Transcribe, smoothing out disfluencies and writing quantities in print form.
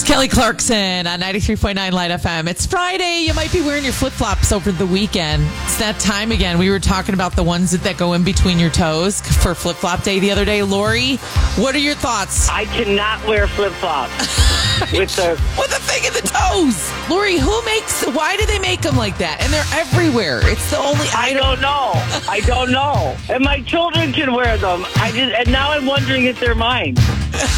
Kelly Clarkson on 93.9 Light FM. It's Friday. You might be wearing your flip-flops over the weekend. It's that time again. We were talking about the ones that go in between your toes for flip-flop day the other day. Lori, what are your thoughts? I cannot wear flip-flops with the thing in the toes. Lori, why do they make them like that? And they're everywhere. It's the only I don't know. And my children can wear them. And now I'm wondering if they're mine.